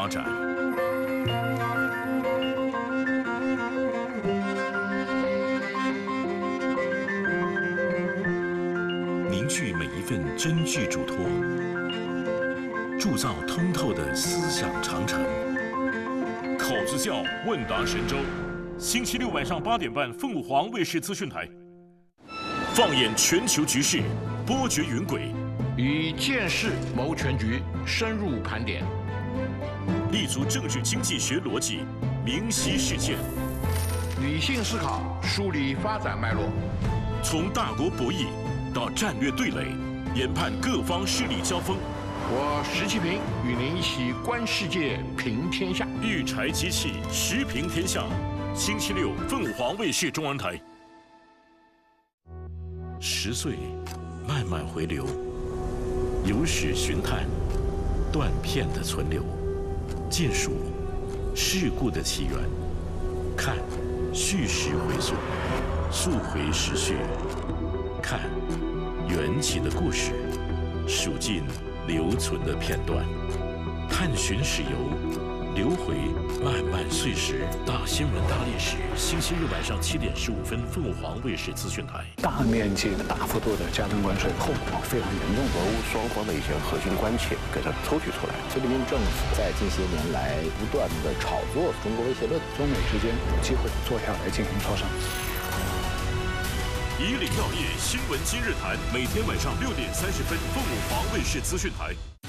发展。凝聚每一份真挚嘱托，铸造通透的思想长城。考子教问答神州，星期六晚上8点半，凤凰卫视资讯台。放眼全球局势，波谲云诡， 以见识谋全局，深入盘点， 立足政治经济学逻辑，明晰事件， 理性思考，梳理发展脉络， 从大国博弈到战略对垒，研判各方势力交锋。 我石其平与您一起观世界，评天下。 育才机器，时评天下。星期六，凤凰卫视中文台。10岁，慢慢回流，有史寻探，断片的存留，尽数事故的起源，看叙事回溯，溯回时序，看缘起的故事，数尽留存的片段，探寻史游，流回漫漫岁时。大新闻大历史，星期日晚上7点15分，凤凰卫视资讯台。 大面积的、大幅度的加征关税，后果非常严重。 俄乌双方的一些核心关切给它抽取出来。 菲律宾政府在近些年来不断的炒作中国威胁论， 中美之间有机会坐下来进行磋商。 以岭药业新闻今日谈，每天晚上6点30分，凤凰卫视资讯台。